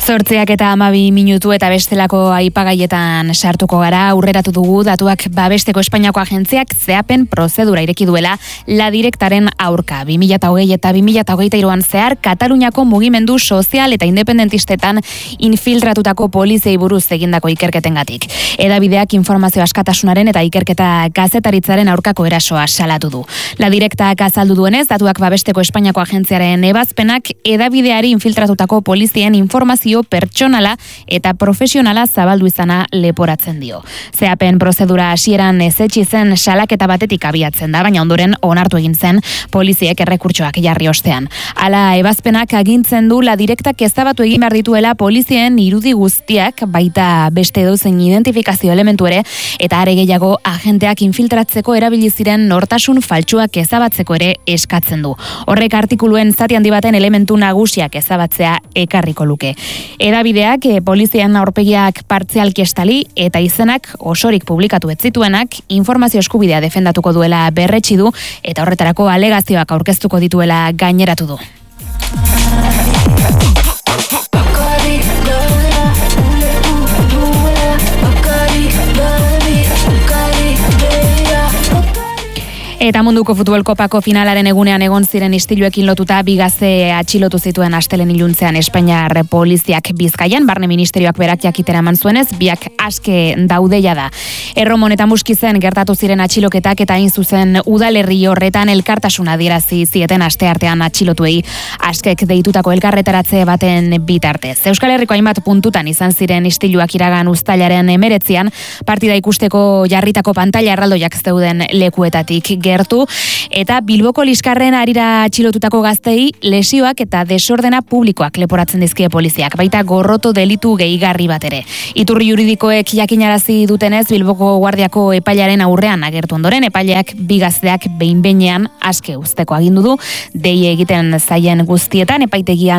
8:12 eta bestelako aipagaietan sartuko gara. Aurreratu dugu datuak babesteko Espainiako agentziak zehapen prozedura ireki duela La Directaren aurka. 2020 eta 2023an zehar Kataluniako mugimendu sozial eta independentistetan infiltratutako poliziei buruz egindako ikerketengatik. Hedabideak informazio askatasunaren eta ikerketa kazetaritzaren aurkako erasoa salatu du. La Directak azaldu duenez, datuak babesteko Espainiako agentziaren ebazpenak hedabideari infiltratutako polizien informazio pertsonala eta profesionala zabaldu izana leporatzen dio. Zehapen prozedura hasieran ezetsi zen salaketa batetik abiatzen da, baina ondoren onartu egin zen poliziek errekurtsoak jarri ostean. Hala, ebazpenak agintzen du La Directak ezabatu egin behar dituela polizien irudi guztiak, baita beste edozein identifikazio elementu ere, eta are gehiago agenteak infiltratzeko erabili ziren nortasun faltsuak ezabatzeko ere eskatzen du. Horrek artikuluen zati handi baten elementu nagusiak ezabatzea ekarriko luke. Hedabideak polizian aurpegiak partzialki estali eta izenak osorik publikatu ez zituenak informazio eskubidea defendatuko duela berretsi du eta horretarako alegazioak aurkeztuko dituela gaineratu du. Eta munduko futbol kopako finalaren egunean egon ziren istiluekin lotuta bi gazte atxilotu zituen astelehen iluntzean Espainiar poliziak Bizkaian, barne ministerioak berak jakitera eman zuenez, biak aske daudeia da. Erromon eta Muskizen gertatu ziren atxiloketak eta hain zuzen udalerri horretan elkartasuna adierazi zieten asteartean atxilotuei askek deitutako elkarretaratze baten bitartez. Euskal Herriko hainbat puntutan izan ziren istiluak iragan uztailaren 19an, partida ikusteko jarritako pantaila erraldoiak zeuden lekuetatik gertu, eta Bilboko liskarren harira atxilotutako gaztei lesioak eta desordena publikoak leporatzen dizkie poliziak, baita gorroto delitu gehigarri bat ere. Iturri juridikoek jakinarazi dutenez, Bilboko guardiako epailaren aurrean agertu ondoren, epaileak bi gazteak behin-behinean aske uzteko agindu du, dei egiten zaien guztietan epaitegian